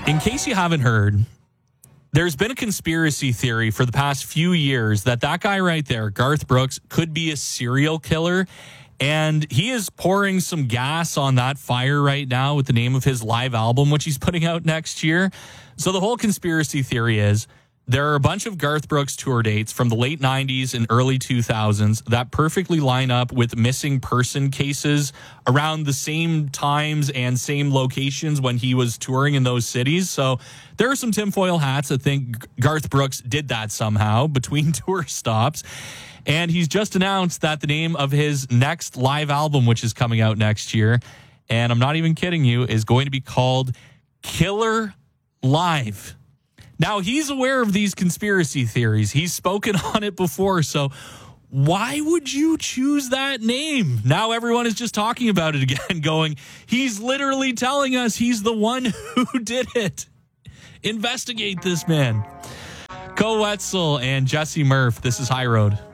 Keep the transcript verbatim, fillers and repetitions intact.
In case you haven't heard, there's been a conspiracy theory for the past few years that that guy right there, Garth Brooks, could be a serial killer. And he is pouring some gas on that fire right now with the name of his live album, which he's putting out next year. So the whole conspiracy theory is there are a bunch of Garth Brooks tour dates from the late nineties and early two thousands that perfectly line up with missing person cases around the same times and same locations when he was touring in those cities. So there are some tinfoil hats that think Garth Brooks did that somehow between tour stops. And he's just announced that the name of his next live album, which is coming out next year, and I'm not even kidding you, is going to be called Killer Live. Now, he's aware of these conspiracy theories. He's spoken on it before, so why would you choose that name? Now everyone is just talking about it again, going, he's literally telling us he's the one who did it. Investigate this man. Koe Wetzel and Jesse Murph, this is High Road.